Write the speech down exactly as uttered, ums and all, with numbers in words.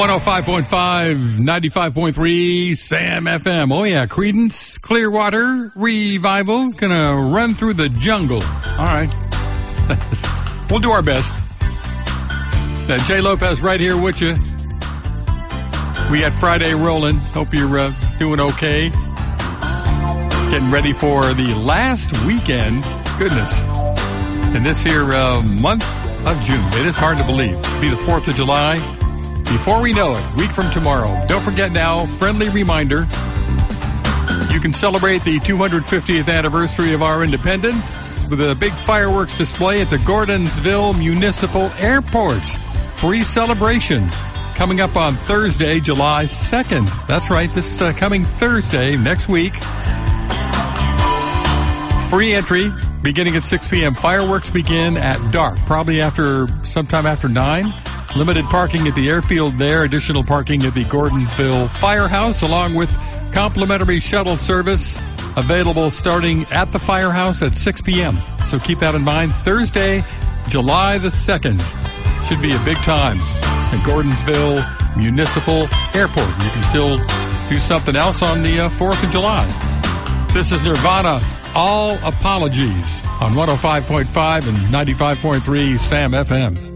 one oh five point five, ninety-five point three, Sam F M. Oh, yeah, Creedence Clearwater Revival. Gonna run through the jungle. All right. We'll do our best. Uh, Jay Lopez right here with you. We got Friday rolling. Hope you're uh, doing okay. Getting ready for the last weekend. Goodness. In this here uh, month of June. It is hard to believe. It'll be the fourth of July. Before we know it, week from tomorrow. Don't forget now, friendly reminder, you can celebrate the two hundred fiftieth anniversary of our independence with a big fireworks display at the Gordonsville Municipal Airport. Free celebration coming up on Thursday, July second. That's right, this uh, coming Thursday, next week. Free entry beginning at six p.m. Fireworks begin at dark, probably after sometime after nine. Limited parking at the airfield there, additional parking at the Gordonsville Firehouse, along with complimentary shuttle service available starting at the firehouse at six p.m. So keep that in mind. Thursday, July the second. Should be a big time at Gordonsville Municipal Airport. You can still do something else on the uh, fourth of July. This is Nirvana, All Apologies, on one oh five point five and ninety-five point three Sam F M.